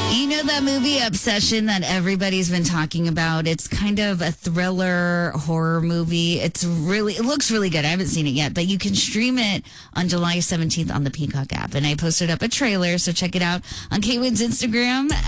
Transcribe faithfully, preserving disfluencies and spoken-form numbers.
You know that movie Obsession that everybody's been talking about? It's kind of a thriller horror movie. It's really, it looks really good. I haven't seen it yet, but you can stream it on July seventeenth on the Peacock app. And I posted up a trailer, so check it out on K-Win's Instagram